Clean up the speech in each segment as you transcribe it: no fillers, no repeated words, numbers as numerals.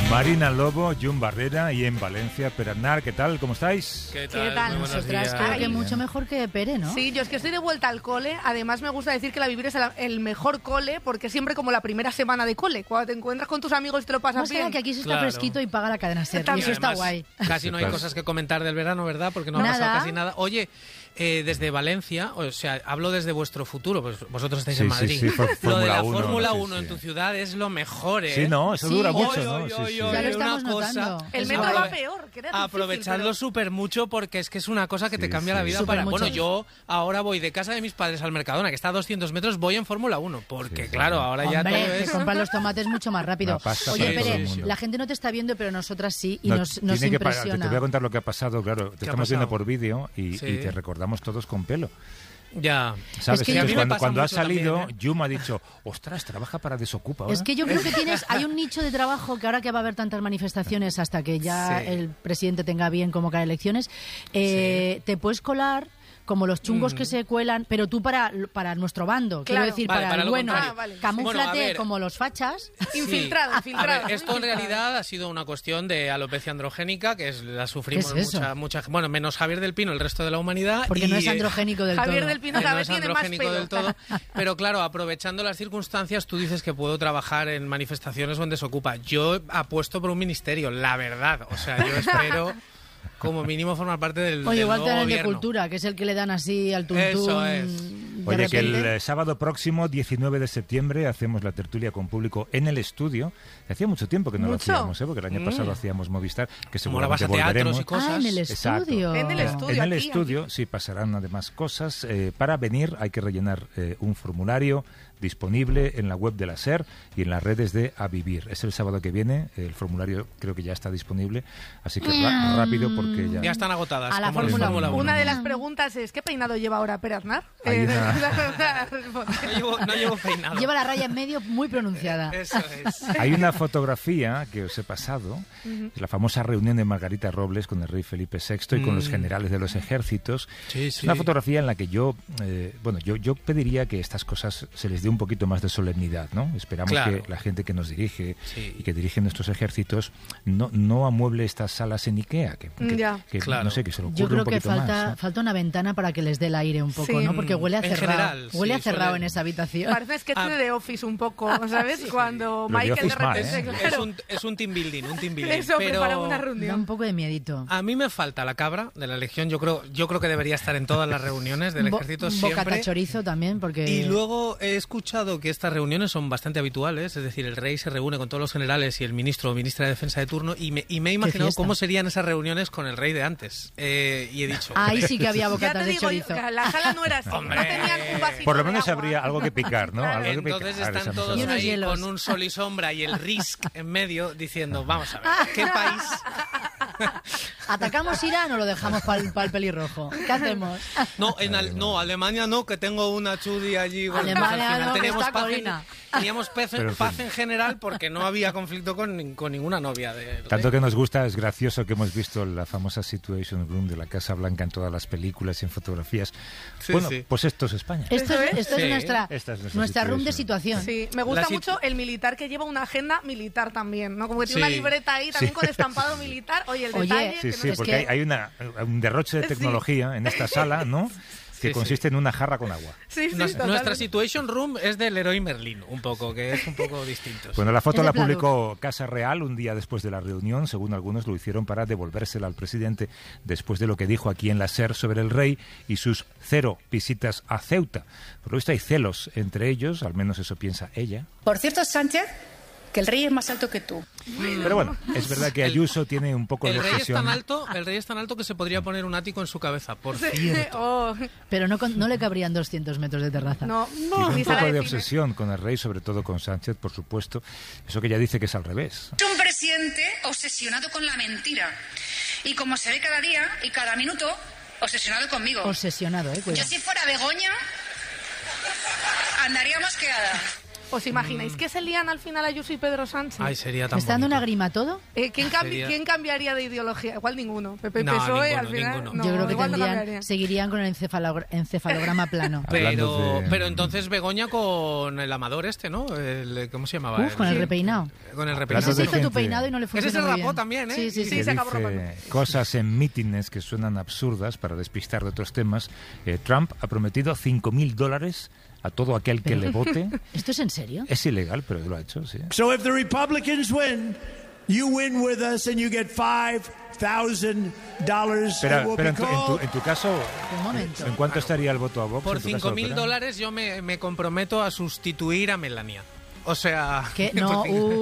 Marina Lobo, Jun Barrera y en Valencia, Perarnat. ¿Qué tal? ¿Cómo estáis? ¿Qué tal? Nosotras creo que mucho mejor que Pere, ¿no? Sí, yo es que estoy de vuelta al cole. Además me gusta decir que la Vivir es el mejor cole, porque siempre como la primera semana de cole, cuando te encuentras con tus amigos y te lo pasas bien. Que aquí se está fresquito y paga la cadena SER, y eso está guay. Casi no hay cosas que comentar del verano, ¿verdad? Porque no ha pasado casi nada. Oye, desde Valencia, o sea, hablo desde vuestro futuro, pues vosotros estáis en Madrid. Sí, lo de la Fórmula 1 en tu ciudad es lo mejor, ¿eh? Sí, no, eso dura mucho, ¿no? Ya lo estamos notando. El metro va peor, que era difícil, aprovechadlo súper mucho porque es que es una cosa que te cambia la vida. Bueno, yo ahora voy de casa de mis padres al Mercadona, que está a 200 metros, voy en Fórmula 1, porque claro, ahora ya todo es... te compran los tomates mucho más rápido. Oye, Pere, la gente no te está viendo, pero nosotras sí, y nos impresiona. Te voy a contar lo que ha pasado, claro, te estamos viendo por vídeo y te recordamos todos con pelo. Ya. ¿Sabes? Es que entonces, cuando ha salido, también, Yuma ha dicho, ostras, trabaja para Desocupa ahora. Es que yo creo que hay un nicho de trabajo que ahora que va a haber tantas manifestaciones hasta que ya el presidente tenga bien convocar elecciones, te puedes colar como los chungos que se cuelan, pero tú para nuestro bando, quiero decir, para el bueno, camúflate como los fachas. Infiltrado. A ver, esto en realidad ha sido una cuestión de alopecia androgénica, que la sufrimos mucha, bueno, menos Javier del Pino, el resto de la humanidad. Porque no es androgénico del todo. Javier del Pino cada vez tiene más pelo. Del todo, pero claro, aprovechando las circunstancias, tú dices que puedo trabajar en manifestaciones donde se ocupa. Yo apuesto por un ministerio, la verdad. O sea, yo espero... como mínimo formar parte del igual nuevo el de gobierno. Cultura, que es el que le dan así al tuntún. Eso es. Oye, que el sábado próximo, 19 de septiembre, hacemos la tertulia con público en el estudio. Hacía mucho tiempo que no lo hacíamos, porque el año pasado hacíamos Movistar, que seguramente volveremos. Y cosas. En el estudio. Exacto. En el estudio, sí, pasarán además cosas. Para venir hay que rellenar un formulario disponible en la web de la SER y en las redes de A Vivir. Es el sábado que viene, el formulario creo que ya está disponible, así que rápido porque ya están agotadas. A la Fórmula 1. Una de las preguntas es, ¿qué peinado lleva ahora Perarnat? No llevo peinado. Lleva la raya en medio muy pronunciada. Eso es. Hay una fotografía que os he pasado, la famosa reunión de Margarita Robles con el rey Felipe VI y con los generales de los ejércitos. Es una fotografía en la que yo pediría que estas cosas se les dé un poquito más de solemnidad, ¿no? Esperamos que la gente que nos dirige y que dirige nuestros ejércitos no amueble estas salas en Ikea, que no sé, que se lo ocurre. Yo creo un poquito que más, falta una ventana para que les dé el aire un poco, ¿no? Porque huele a cerrado. Huele a cerrado en esa habitación. Parece sketch de The Office un poco, ¿sabes? Cuando Michael de repente... Es un team building, Eso, pero para una reunión. Da un poco de miedito. A mí me falta la cabra de la Legión. Yo creo que debería estar en todas las reuniones del ejército siempre. Bocata chorizo también, porque... Y luego he escuchado que estas reuniones son bastante habituales, es decir, el rey se reúne con todos los generales y el ministro o ministra de Defensa de turno, y me he imaginado cómo serían esas reuniones con el rey de antes. Y he dicho... Ahí sí que había bocatas de chorizo. La sala no era así. Hombre, no tenían un vasito por lo menos de agua. habría algo que picar, ¿no? Algo que entonces picar, están todos ahí con un sol y sombra y el RISC en medio diciendo, vamos a ver, ¿qué país? ¿Atacamos Irán o lo dejamos para el pelirrojo? ¿Qué hacemos? No, Alemania no, que tengo una chudi allí. Bueno, Alemania al final no, teníamos Colina. Teníamos paz en general porque no había conflicto con ninguna novia. Tanto que nos gusta, es gracioso que hemos visto la famosa Situation Room de la Casa Blanca en todas las películas y en fotografías. Pues esto es España. Esto es nuestra room de situación. Sí, me gusta mucho el militar que lleva una agenda militar también, ¿no? Como que tiene una libreta ahí también con estampado militar. Oye, el detalle... Sí, porque hay un derroche de tecnología en esta sala, ¿no? Que consiste en una jarra con agua. Nuestra Situation Room es del Leroy Merlin, un poco, que es un poco distinto. Bueno, la foto la publicó Casa Real un día después de la reunión. Según algunos, lo hicieron para devolvérsela al presidente después de lo que dijo aquí en la SER sobre el rey y sus 0 visitas a Ceuta. Por lo visto hay celos entre ellos, al menos eso piensa ella. Por cierto, Sánchez, que el rey es más alto que tú. Pero bueno, es verdad que Ayuso tiene un poco de obsesión. El rey es tan alto que se podría poner un ático en su cabeza, por cierto. Pero no le cabrían 200 metros de terraza. Tiene un poco de obsesión con el rey, sobre todo con Sánchez, por supuesto. Eso que ella dice que es al revés. Es un presidente obsesionado con la mentira. Y como se ve cada día y cada minuto, obsesionado conmigo. Obsesionado, cuidado. Yo si fuera Begoña, andaría mosqueada. ¿Os imagináis que se lían al final Ayuso y Pedro Sánchez? Ay, sería tan ¿Me está dando bonito. una grima todo? ¿Quién cambiaría de ideología? Igual ninguno. PP, No, PSOE, ninguno, al final. ninguno. No, Yo creo que igual no cambiaría. seguirían con el encefalograma plano. Pero entonces Begoña con el Amador ¿no? ¿Cómo se llamaba? Con el repeinado. Con el Ese repeinado. se hizo tu gente. peinado y no le funcionó Ese se muy rapó bien. también, ¿eh? Sí, sí, sí. Que se acabó dice robando. cosas en mítines que suenan absurdas para despistar de otros temas. Trump ha prometido $5,000 a todo aquel que le vote. ¿Esto es en serio? Es ilegal, pero lo ha hecho, sí. So if the Republicans win, you win with us and you get $5,000. Pero en tu caso, Un momento. ¿en cuánto estaría el voto a Vox? Por en tu caso, Lopera? $5,000 yo me comprometo a sustituir a Melania. O sea... Que no,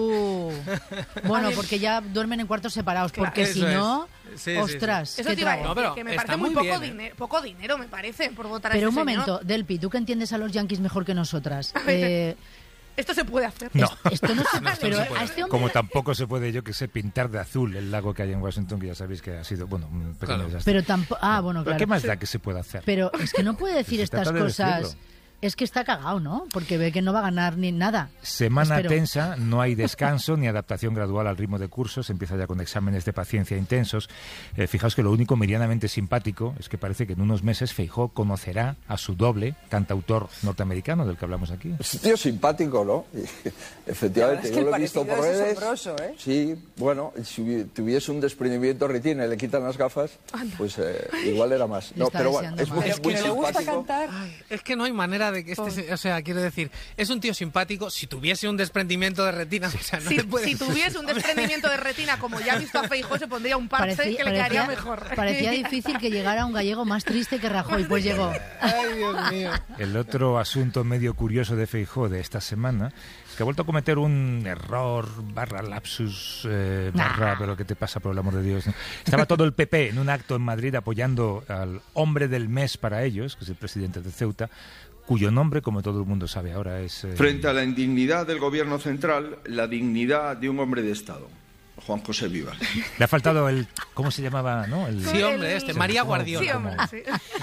Bueno, porque ya duermen en cuartos separados, porque Eso si no, es. Sí, sí, ostras, Eso qué te iba a trago. decir, No, pero que me está parece muy muy poco, bien, poco dinero, me parece, por votar a Pero este un señor. momento, Delpi, tú que entiendes a los yanquis mejor que nosotras. Esto se puede hacer. No. Esto no se No, pero no se puede. a este hombre Como tampoco se puede, yo que sé, pintar de azul el lago que hay en Washington, que ya sabéis que ha sido, bueno, un pequeño Claro. desastre. pero tampoco bueno, ¿Pero claro. qué más da que se pueda hacer? Pero es que no puede decir Se estas trata de cosas. decirlo. Es que está cagado, ¿no? Porque ve que no va a ganar ni nada. Semana Espero. tensa, no hay descanso ni adaptación gradual al ritmo de cursos, empieza ya con exámenes de paciencia intensos. Fijaos que lo único medianamente simpático es que parece que en unos meses Feijóo conocerá a su doble, cantautor norteamericano del que hablamos aquí. Es un tío simpático, ¿no? Y, efectivamente, La verdad es que yo lo el he visto por parecido es redes. asombroso, ¿eh? Sí, bueno, si tuviese un desprendimiento retina y le quitan las gafas, pues igual era más. Le No, está pero bueno, deseando es muy, más. Es que muy le gusta simpático. cantar. Es que no hay manera de que o sea, quiero decir, es un tío simpático. Si tuviese un desprendimiento de retina, o sea, no Si, le puedes... si tuviese un desprendimiento de retina, como ya ha visto a Feijóo, se pondría un parche que le quedaría mejor. Parecía difícil que llegara un gallego más triste que Rajoy, pues llegó. Ay, Dios mío. El otro asunto medio curioso de Feijóo de esta semana es que ha vuelto a cometer un error, /lapsus, pero ¿qué te pasa, por el amor de Dios? ¿No? Estaba todo el PP en un acto en Madrid apoyando al hombre del mes para ellos, que es el presidente de Ceuta, cuyo nombre, como todo el mundo sabe ahora, es... Frente a la indignidad del gobierno central, la dignidad de un hombre de Estado, Juan José Vivas. Le ha faltado el... ¿Cómo se llamaba? ¿No? Sí, hombre, María Guardiola. Sí, hombre, sí.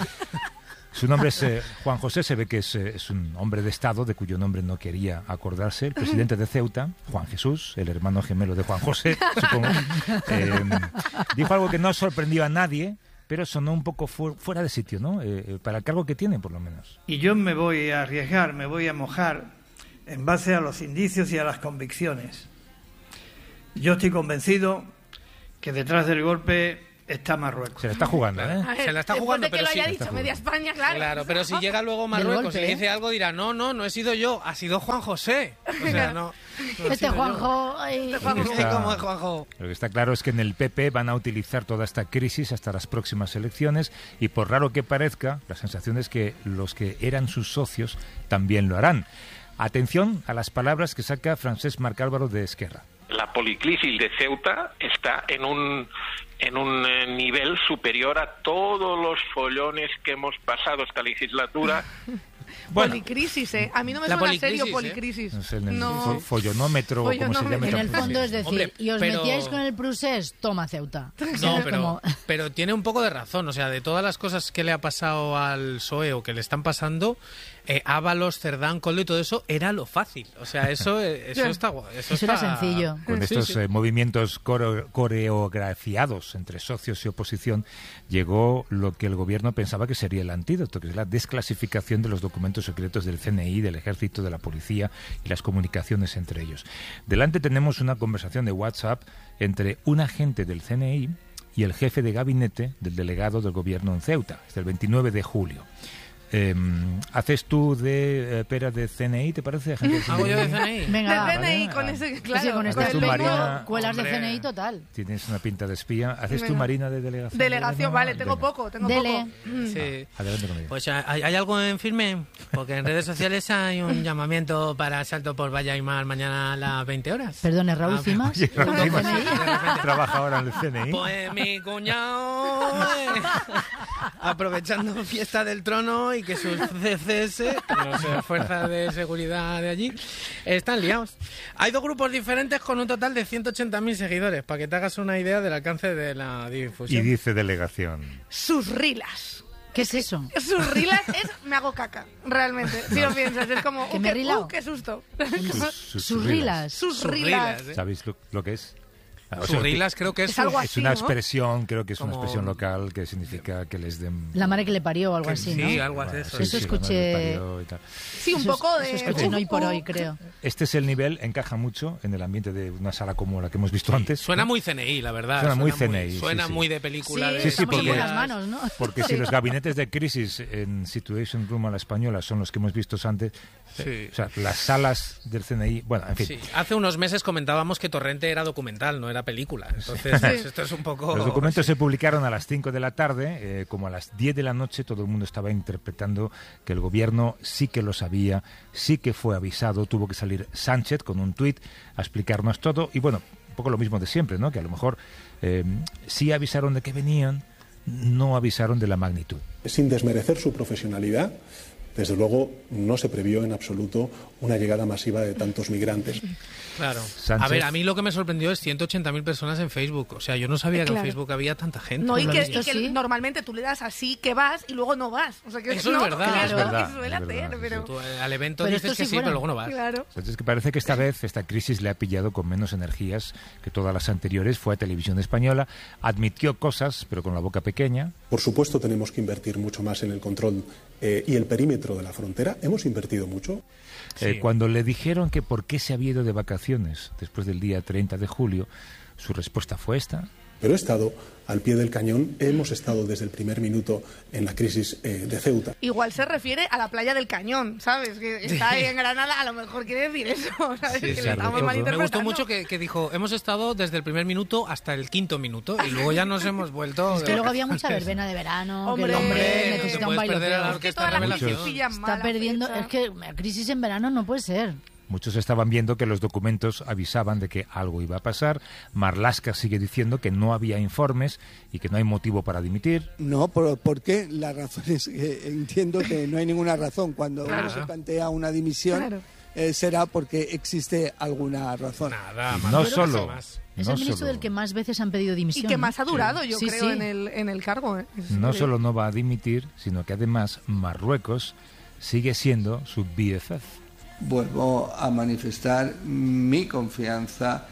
Su nombre es Juan José, se ve que es un hombre de Estado de cuyo nombre no quería acordarse. El presidente de Ceuta, Juan Jesús, el hermano gemelo de Juan José, supongo, dijo algo que no sorprendió a nadie, pero sonó un poco fuera de sitio, ¿no? Para el cargo que tiene, por lo menos. Y yo me voy a arriesgar, me voy a mojar en base a los indicios y a las convicciones. Yo estoy convencido que detrás del golpe está Marruecos. Se la está jugando, ¿eh? A ver, Se la está después jugando, de que pero lo sí. haya Está dicho media jugando. España, claro. Claro, pero si llega luego Marruecos golpe, y le dice algo, dirá, no he sido yo, ha sido Juan José. O sea, no he Este sido yo. Juanjo... ay, ¿Cómo es Juanjo? Lo que está claro es que en el PP van a utilizar toda esta crisis hasta las próximas elecciones y por raro que parezca, la sensación es que los que eran sus socios también lo harán. Atención a las palabras que saca Francesc Marc Álvaro de Esquerra. La policrisis de Ceuta está en un nivel superior a todos los follones que hemos pasado esta legislatura. Bueno, Policrisis, ¿eh? A mí no me La suena policrisis, serio ¿eh? policrisis. no sé, en el No. follonómetro, como se llame. Follonómetro. En el tampoco fondo sé. es decir, Hombre, y os pero- metíais con el Prusés, toma Ceuta. No, Es como- pero tiene un poco de razón. O sea, de todas las cosas que le ha pasado al PSOE o que le están pasando, Ábalos, Cerdán, Coldo y todo eso era lo fácil. O sea, eso está guay. Eso era sencillo. Con Sí, estos sí. movimientos coreografiados entre socios y oposición, llegó lo que el gobierno pensaba que sería el antídoto, que es la desclasificación de los documentos secretos del CNI, del Ejército, de la Policía y las comunicaciones entre ellos. Delante tenemos una conversación de WhatsApp entre un agente del CNI y el jefe de gabinete del delegado del gobierno en Ceuta, es del 29 de julio. ¿Haces tú de pera de CNI, te parece? Agente del ¿Hago yo de CNI? CNI? Venga, De va. DNI, vale. con ese, Sí, claro. con este Haces tú, aspecto, Marina. cuelas de Hombre. CNI total. Tienes una pinta de espía. ¿Haces tú, Venga. Marina, de delegación? Delegación, vale, tengo Venga. poco, tengo Dele. poco. Sí. Adelante con ello. Pues ¿hay algo en firme? Porque en redes sociales hay un llamamiento para salto por Valla y Mar mañana a las 20 horas. Perdone, Raúl Ah, Cimas. Oye, Raúl ¿del Cimas CNI? trabaja ahora en el CNI. Pues mi cuñado, aprovechando fiesta del trono y que sus CCS, no sé, fuerzas de seguridad de allí, están liados. Hay dos grupos diferentes con un total de 180.000 seguidores, para que te hagas una idea del alcance de la Y difusión. dice delegación. Sus rilas. ¿Qué es eso? Sus rilas es me hago caca, realmente. Si lo piensas, es como, ¿Que me he rilado? qué susto. Sus rilas. Sus rilas. ¿Sabéis lo que es? Surrilas creo que es algo es así, una ¿no? expresión, creo que es una expresión local que significa que les den... La madre que le parió o algo así, ¿no? Sí, algo así. Eso escuché... Sí, un poco de... Eso escuché en Hoy por Hoy, creo. Este es el nivel, encaja mucho en el ambiente de una sala como la que hemos visto antes. Suena muy CNI, la verdad. Suena muy CNI. Suena sí, muy de película. Sí, de... Sí, Estamos en porque- buenas manos, ¿no? Porque si los gabinetes de crisis en Situation Room a la española son los que hemos visto antes, Sí. o sea, las salas del CNI, bueno, en fin. Sí. Hace unos meses comentábamos que Torrente era documental, no era película. Entonces, pues, esto es un poco... Los documentos se publicaron a las 5 de la tarde, como a las 10 de la noche todo el mundo estaba interpretando que el gobierno sí que lo sabía, sí que fue avisado, tuvo que salir Sánchez con un tuit a explicarnos todo y bueno, un poco lo mismo de siempre, ¿no? Que a lo mejor sí avisaron de que venían, no avisaron de la magnitud. Sin desmerecer su profesionalidad, desde luego no se previó en absoluto una llegada masiva de tantos migrantes. Claro. Sánchez. A ver, a mí lo que me sorprendió es 180.000 personas en Facebook. O sea, yo no sabía que en Facebook había tanta gente. No, y Lo que, he visto, y que sí. normalmente tú le das así que vas y luego no vas. O sea, que Eso no, es verdad. que Es lo verdad, que suele es verdad, hacer, sí, pero... Tú, al evento Pero dices estos que sí sí, pero fueron. luego no vas. Claro. Entonces, que parece que esta vez esta crisis le ha pillado con menos energías que todas las anteriores. Fue a Televisión Española, admitió cosas, pero con la boca pequeña. Por supuesto tenemos que invertir mucho más en el control y el perímetro de la frontera. Hemos invertido mucho. Cuando le dijeron que por qué se había ido de vacaciones después del día 30 de julio, su respuesta fue esta. Pero he estado al pie del cañón, hemos estado desde el primer minuto en la crisis de Ceuta. Igual se refiere a la playa del Cañón, ¿sabes? Que está ahí en Granada, a lo mejor quiere decir eso, ¿sabes? Sí, que sí, le estamos todo. malinterpretando. Me gustó mucho que dijo, hemos estado desde el primer minuto hasta el 5.º minuto y luego ya nos hemos vuelto... Es que luego había mucha verbena de verano, que el Hombre, hombre no necesita te un puedes perder a la bailoteo. orquesta Todas las revelación. crisis pillan mal Está la perdiendo... fecha. Es que crisis en verano no puede ser. Muchos estaban viendo que los documentos avisaban de que algo iba a pasar. Marlaska sigue diciendo que no había informes y que no hay motivo para dimitir. No, porque la razón es que entiendo que no hay ninguna razón. Cuando uno se plantea una dimisión, será porque existe alguna razón. Nada, Y más. no Yo creo que solo... más. Es no el ministro solo- del que más veces han pedido dimisión. Y que ¿no? más ha durado, yo Sí, creo, sí. en el cargo. ¿eh? Es No increíble. solo no va a dimitir, sino que además Marruecos sigue siendo su BFF. Vuelvo a manifestar mi confianza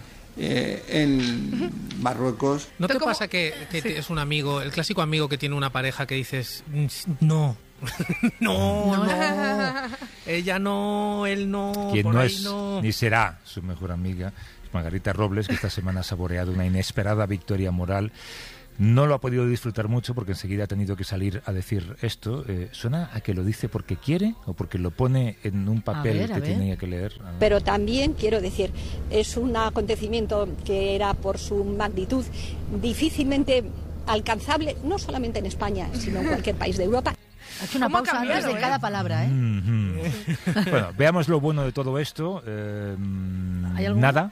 en Marruecos. ¿No te pasa que es un amigo, el clásico amigo que tiene una pareja que dices, no, no, ella no, él no, Quien por no ahí es no? ni será su mejor amiga, es Margarita Robles, que esta semana ha saboreado una inesperada victoria moral. No lo ha podido disfrutar mucho porque enseguida ha tenido que salir a decir esto. ¿Suena a que lo dice porque quiere o porque lo pone en un papel a que ver. tenía que leer? Pero también, quiero decir, es un acontecimiento que era por su magnitud difícilmente alcanzable, no solamente en España, sino en cualquier país de Europa. Ha hecho una ¿Cómo ha pausa antes cambiado, de cada palabra, ¿eh? Bueno, veamos lo bueno de todo esto. ¿Hay algo? Nada.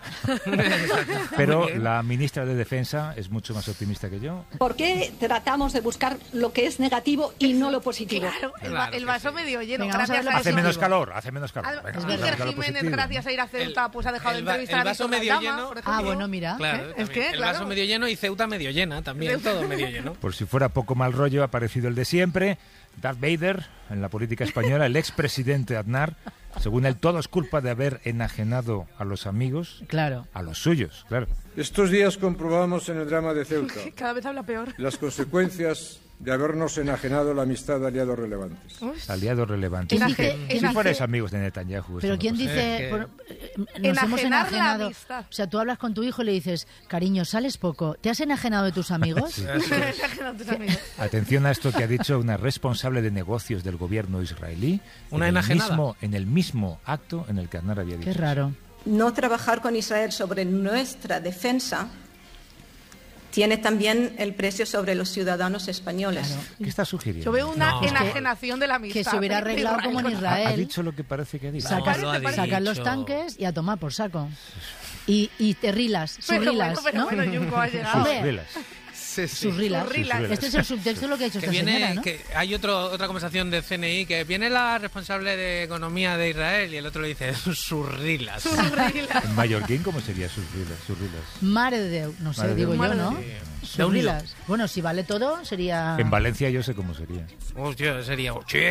Pero la ministra de Defensa es mucho más optimista que yo. ¿Por qué tratamos de buscar lo que es negativo y no lo positivo? Claro, el vaso medio lleno. Venga, vamos a ver gracias lo a Hace eso. menos calor, hace menos calor. Al- Venga, Iker vamos a lo Jiménez, positivo. gracias a ir a Ceuta, pues ha dejado de entrevistar el vaso a Víctor medio Galdama, lleno. por ejemplo. Ah, bueno, mira. Claro, Es que, el claro. vaso medio lleno y Ceuta medio llena también, todo medio lleno. Por si fuera poco mal rollo, ha aparecido el de siempre, Darth Vader, en la política española, el expresidente Aznar. Según él, todo es culpa de haber enajenado a los amigos, Claro. a los suyos, claro. Estos días comprobamos en el drama de Ceuta Cada vez habla peor. las consecuencias de habernos enajenado la amistad de aliados relevantes. Aliados relevantes. ¿Quién dice- ¿Y quién si dice- fueres amigos de Netanyahu? Pero esto ¿quién no pasa. dice... nos hemos Enajenar la enajenado? amistad. O sea, tú hablas con tu hijo y le dices, cariño, sales poco. ¿Te has enajenado de tus amigos? Sí. Tus amigos. Atención a esto que ha dicho una responsable de negocios del gobierno israelí Una en el enajenada. en el mismo acto en el que Aznar había dicho. Qué raro. No trabajar con Israel sobre nuestra defensa tiene también el precio sobre los ciudadanos españoles. ¿Qué está sugiriendo? Yo veo una No. Es que- enajenación de la amistad. que se hubiera de arreglado como en Israel. Ha dicho lo que parece que ha dicho. Sacan, No, lo ha sacan los dicho. tanques y a tomar por saco. Y te rilas, Pero surrilas, bueno, ¿no? Junco ha llegado. Hombre, Sus velas. Surrilas. Este es el subtexto de lo que ha hecho esta señora, ¿no? Que hay otra conversación de CNI que viene la responsable de economía de Israel y el otro le dice surrilas. En mallorquín, ¿cómo sería surrilas? Mare de Déu, no sé, Mare digo Déu. yo, ¿no? Surrilas. Bueno, si vale todo, sería... En Valencia yo sé cómo sería. Hostia, sería...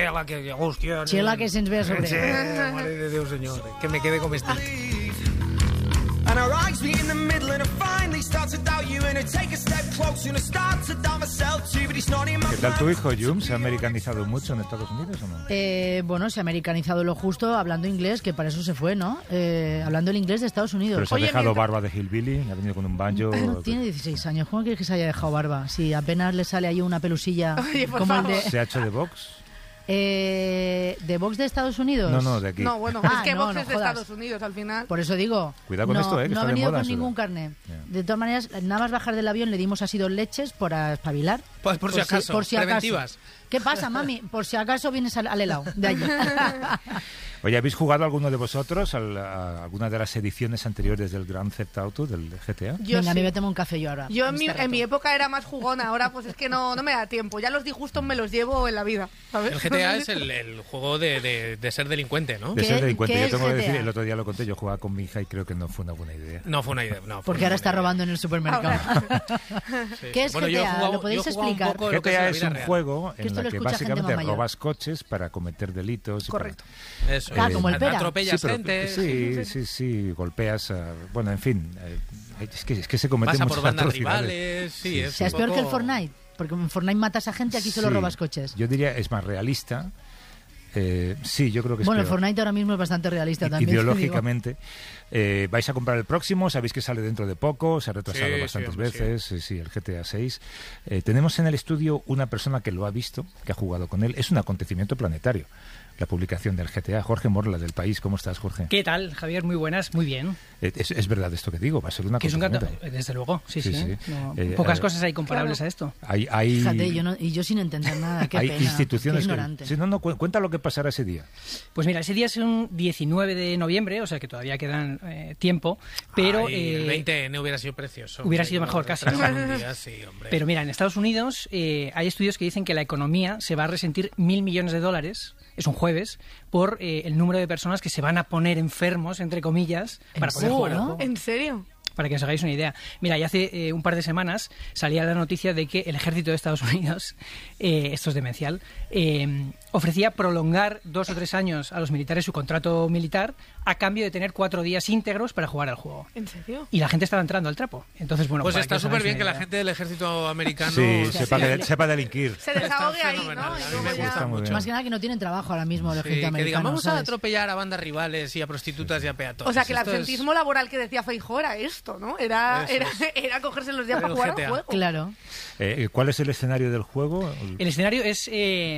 Chela que se'ns ve a sobre. Mare de Déu, señor. Que me quede comestible. And our eyes meet in the middle and I finally start to doubt you and I take a step closer and I start to doubt myself too, but it's not in my ¿Qué tal tu hijo, Jum? ¿Se ha americanizado mucho en Estados Unidos o no? Bueno, se ha americanizado lo justo hablando inglés, que para eso se fue, ¿no? Hablando el inglés de Estados Unidos. Pero se ha dejado barba de hillbilly, ha venido con un banjo... No, tiene 16 años. ¿Cómo quieres que se haya dejado barba? Si apenas le sale ahí una pelusilla como el de... ¿Se ha hecho de box? ¿De Vox de Estados Unidos? No, de aquí. No, bueno, es que Vox es de Estados Unidos al final. Por eso digo, cuidado con esto, que no está ha venido de moda, con ningún carné. De todas maneras, nada más bajar del avión le dimos así 2 leches para espabilar. Pues por si acaso, preventivas. ¿Qué pasa, mami? Por si acaso vienes al helado de allí. Oye, ¿habéis jugado alguno de vosotros a alguna de las ediciones anteriores del Grand Theft Auto, del GTA? Venga, me tomo un café yo ahora. Yo en mi época era más jugona, ahora pues es que no me da tiempo. Ya los disgustos me los llevo en la vida, ¿sabes? El GTA es el juego de ser delincuente, ¿no? De ser delincuente. Yo tengo que decir, el otro día lo conté, yo jugaba con mi hija y creo que no fue una buena idea. No fue una idea, no. Porque ahora está robando en el supermercado. Sí. ¿Qué es GTA? ¿Lo podéis explicar? GTA es un juego en el que básicamente robas coches para cometer delitos. Correcto. Eso. Como el Pera. Atropellas gente. Sí, golpeas. Bueno, en fin, es que se cometen muchas por bandas atrocidades. Rivales, sí. O sea, es peor que el Fortnite, porque en Fortnite matas a gente, aquí solo robas coches. Yo diría es más realista. Sí, yo creo que es Bueno, peor. el Fortnite ahora mismo es bastante realista también. Ideológicamente. ¿Vais a comprar el próximo? Sabéis que sale dentro de poco, se ha retrasado bastantes veces. Sí, el GTA 6. Tenemos en el estudio una persona que lo ha visto, que ha jugado con él. Es un acontecimiento planetario, la publicación del GTA. Jorge Morla, del País. ¿Cómo estás, Jorge? ¿Qué tal, Javier? Muy buenas, muy bien. Es verdad esto que digo, va a ser una cosa. Desde luego, sí. No, pocas cosas hay comparables a esto. Fíjate, yo sin entender nada, qué hay pena, instituciones qué ignorante. Cuenta lo que pasará ese día. Pues mira, ese día es un 19 de noviembre, o sea que todavía quedan tiempo, pero... el 20 no hubiera sido precioso. Hubiera sido mejor, casi. Sí, hombre. Pero mira, en Estados Unidos hay estudios que dicen que la economía se va a resentir $1.000 millones, es un jueves, por el número de personas que se van a poner enfermos, entre comillas, para poder jugar al juego. ¿En serio? Para que os hagáis una idea. Mira, ya hace un par de semanas salía la noticia de que el ejército de Estados Unidos, esto es demencial, ofrecía prolongar 2 o 3 años a los militares su contrato militar a cambio de tener 4 días íntegros para jugar al juego. ¿En serio? Y la gente estaba entrando al trapo. Entonces, bueno, pues está súper bien que la gente del ejército americano sepa delinquir. Se desahogue ahí, ¿no? A mí me gusta mucho. Más que nada que no tienen trabajo ahora mismo el ejército americano. Que digan, vamos ¿sabes? a atropellar a bandas rivales y a prostitutas y a peatones. O sea, que el absentismo laboral que decía Feijóo era esto, ¿no? Era cogerse los días para jugar al juego. Claro. ¿Cuál es el escenario del juego? El escenario es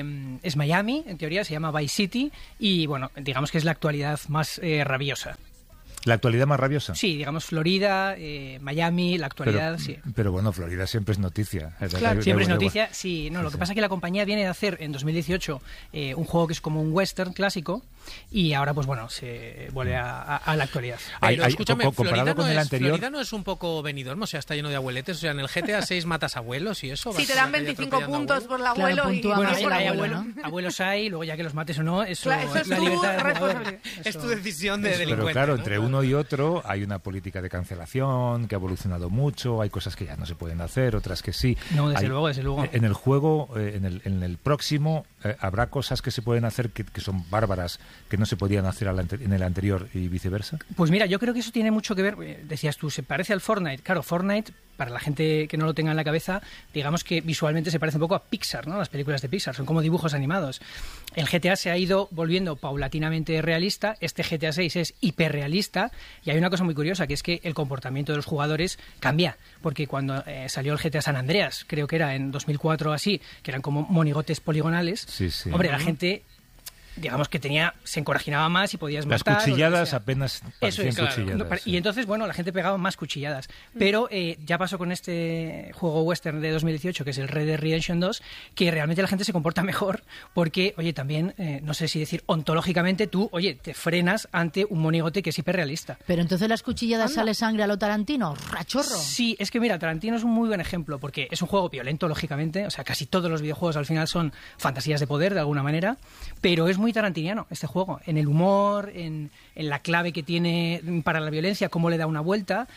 Miami, en teoría, se llama Vice City, y bueno, digamos que es la actualidad más rabiosa. ¿La actualidad más rabiosa? Sí, digamos Florida, Miami, la actualidad, sí. Pero bueno, Florida siempre es noticia. Claro, siempre es noticia, sí. No, lo que pasa es que la compañía viene de hacer en 2018 un juego que es como un western clásico y ahora, pues bueno, se vuelve a la actualidad. Pero escúchame, comparado con el anterior... Florida no es un poco Benidorm, o sea, está lleno de abueletes. O sea, en el GTA 6 matas abuelos y eso. Sí, te dan 25 puntos por el abuelo. Claro, y bueno, por hay abuelo, ¿no? abuelos hay, luego ya que los mates o no, eso es la libertad del responsabilidad. Es tu decisión de delincuente. Pero claro, ¿no? entre uno y otro hay una política de cancelación que ha evolucionado mucho, hay cosas que ya no se pueden hacer, otras que sí. No, desde luego. En el juego, en el próximo, habrá cosas que se pueden hacer que son bárbaras, que no se podían hacer en el anterior y viceversa. Pues mira, yo creo que eso tiene mucho que ver, decías tú, se parece al Fortnite. Claro, Fortnite, para la gente que no lo tenga en la cabeza, digamos que visualmente se parece un poco a Pixar, ¿no? Las películas de Pixar, son como dibujos animados. El GTA se ha ido volviendo paulatinamente realista, este GTA 6 es hiperrealista, y hay una cosa muy curiosa, que es que el comportamiento de los jugadores cambia, porque cuando salió el GTA San Andreas, creo que era en 2004 o así, que eran como monigotes poligonales, sí. Hombre, la gente digamos que se encorajinaba más y podías Las matar. cuchilladas apenas parecían Eso es, cuchilladas. Y entonces, bueno, la gente pegaba más cuchilladas. Pero ya pasó con este juego western de 2018, que es el Red Dead Redemption 2, que realmente la gente se comporta mejor porque, oye, también, no sé si decir, ontológicamente tú, oye, te frenas ante un monigote que es hiperrealista. Pero entonces las cuchilladas sale sangre a lo Tarantino, rachorro. Sí, es que mira, Tarantino es un muy buen ejemplo porque es un juego violento, lógicamente, o sea, casi todos los videojuegos al final son fantasías de poder de alguna manera, pero es muy tarantiniano este juego, en el humor, en la clave que tiene para la violencia, cómo le da una vuelta,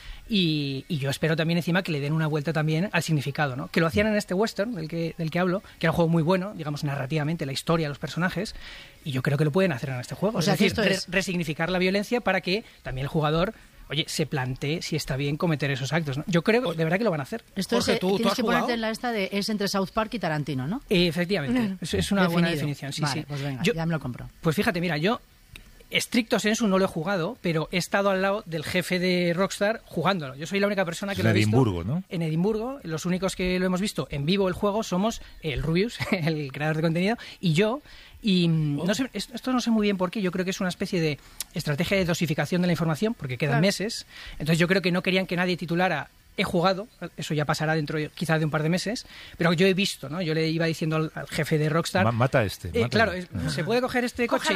y yo espero también encima que le den una vuelta también al significado, ¿no? Que lo hacían en este western del que hablo, que era un juego muy bueno, digamos, narrativamente, la historia, los personajes, y yo creo que lo pueden hacer en este juego. O sea, es decir, que esto es resignificar la violencia para que también el jugador, oye, se plantee si está bien cometer esos actos, ¿no? Yo creo de verdad que lo van a hacer. Esto Jorge, es, tienes que ponerte en la esta de es entre South Park y Tarantino, ¿no? Efectivamente, es una buena definición, sí, vale, sí. Pues venga, ya me lo compro. Pues fíjate, mira, yo estricto sensu no lo he jugado, pero he estado al lado del jefe de Rockstar jugándolo. Yo soy la única persona que lo ha visto. En Edimburgo, ¿no? En Edimburgo. Los únicos que lo hemos visto en vivo el juego somos el Rubius, el creador de contenido, y yo. Y no sé, esto no sé muy bien por qué. Yo creo que es una especie de estrategia de dosificación de la información, porque quedan meses. Entonces yo creo que no querían que nadie titulara he jugado, eso ya pasará dentro quizás de un par de meses, pero yo he visto, ¿no? Yo le iba diciendo al jefe de Rockstar... Mata este. Claro, se puede coger este coche,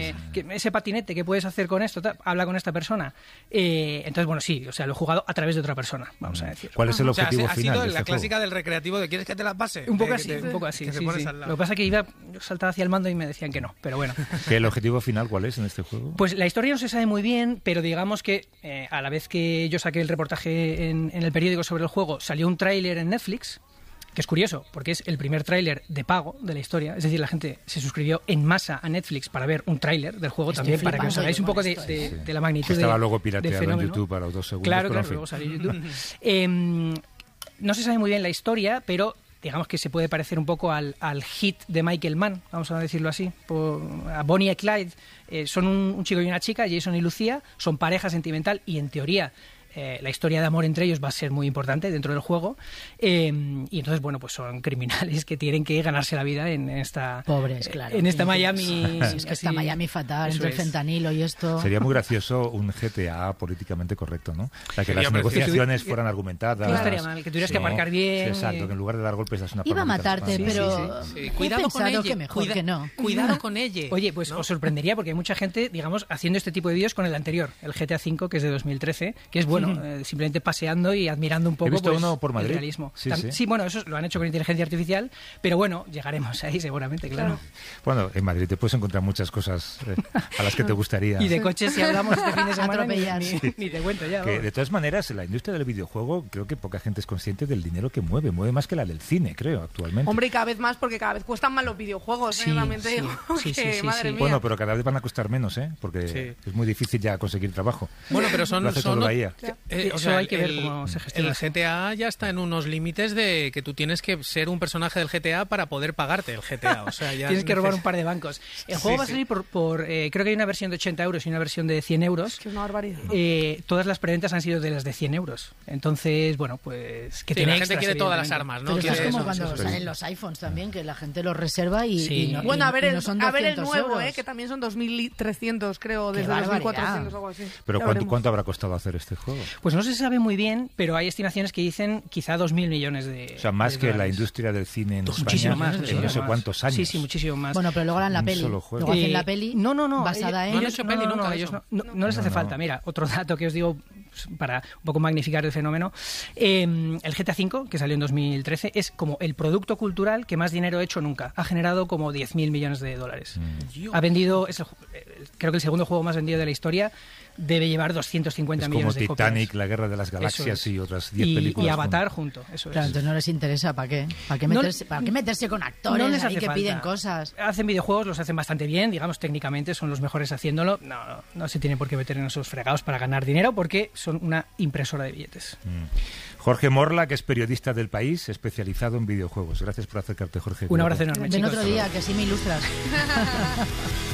ese patinete, ¿qué puedes hacer con esto? Habla con esta persona. Entonces, bueno, sí, o sea, lo he jugado a través de otra persona, vamos a decir. ¿Cuál es el objetivo final? Ha sido de la este clásica juego? del recreativo de ¿quieres que te la pase? Un poco así, sí. Lo que pasa es que yo saltaba hacia el mando y me decían que no, pero bueno. ¿El objetivo final cuál es en este juego? Pues la historia no se sabe muy bien, pero digamos que a la vez que yo saqué el reportaje en el periódico sobre el juego, salió un tráiler en Netflix, que es curioso, porque es el primer tráiler de pago de la historia. Es decir, la gente se suscribió en masa a Netflix para ver un tráiler del juego. También para que os hagáis un poco de la magnitud. Que estaba luego del pirateado en YouTube a los 2 segundos. Claro, luego salió en YouTube. No se sabe muy bien la historia, pero digamos que se puede parecer un poco al hit de Michael Mann, vamos a decirlo así, a Bonnie y Clyde. Son un chico y una chica, Jason y Lucía, son pareja sentimental y en teoría la historia de amor entre ellos va a ser muy importante dentro del juego, y entonces, bueno, pues son criminales que tienen que ganarse la vida en esta... Pobres, claro. En esta Miami... Es que está Miami fatal, entre el fentanilo y esto... Sería muy gracioso un GTA políticamente correcto, ¿no? O sea, que las negociaciones fueran argumentadas. No estaría mal, que tuvieras que aparcar bien. Sí, exacto, que en lugar de dar golpes das una Iba a matarte, pero... Cuidado con ella. Que mejor que no. Cuidado con ella. Oye, pues os sorprendería porque hay mucha gente, digamos, haciendo este tipo de vídeos con el anterior, el GTA V, que es de 2013, que es bueno, simplemente paseando y admirando un poco. He visto uno por Madrid. El realismo. Sí, bueno, eso lo han hecho con inteligencia artificial, pero bueno, llegaremos ahí seguramente, claro. Bueno, en Madrid te puedes encontrar muchas cosas a las que te gustaría. Y de coches, si hablamos este fin de semana, ni te cuento ya. Que, de todas maneras, la industria del videojuego, creo que poca gente es consciente del dinero que mueve. Mueve más que la del cine, creo, actualmente. Hombre, y cada vez más, porque cada vez cuestan más los videojuegos, realmente digo que, madre mía. Bueno, pero cada vez van a costar menos, porque es muy difícil ya conseguir trabajo. Bueno, pero son la IA. O sea, hay que ver cómo se gestiona. El GTA ya está en unos límites de que tú tienes que ser un personaje del GTA para poder pagarte el GTA. O sea, ya tienes que robar un par de bancos. El juego va a salir por creo que hay una versión de 80 euros y una versión de 100 euros. Es que es una barbaridad. Todas las preventas han sido de las de 100 euros. Entonces, bueno, pues que la gente quiere todas las armas, ¿no? Pero es como cuando salen los iPhones también, que la gente los reserva y no, bueno, a ver el nuevo, euros. Que también son 2.300, creo, desde 2.400 o algo así. Pero ¿cuánto habrá costado hacer este juego? Pues no se sabe muy bien, pero hay estimaciones que dicen quizá 2.000 millones de... O sea, más que la industria del cine en España. Muchísimo más. En no sé cuántos años. Sí, muchísimo más. Bueno, pero luego harán la peli. Luego hacen la peli basada en... No les hace falta. Mira, otro dato que os digo para un poco magnificar el fenómeno. El GTA V, que salió en 2013, es como el producto cultural que más dinero ha hecho nunca. Ha generado como 10.000 millones de dólares. Ha vendido, creo que el segundo juego más vendido de la historia. Debe llevar 250 millones de copias. Como Titanic, La Guerra de las Galaxias y otras 10 películas. Y Avatar junto. Eso claro, entonces no les interesa. ¿Para qué? ¿Para qué meterse con actores ahí que piden cosas? Hacen videojuegos, los hacen bastante bien, digamos, técnicamente son los mejores haciéndolo. No se tienen por qué meter en esos fregados para ganar dinero porque son una impresora de billetes. Jorge Morla, que es periodista del País, especializado en videojuegos. Gracias por acercarte, Jorge. Un abrazo enorme, chicos. Ven otro día, que así me ilustras.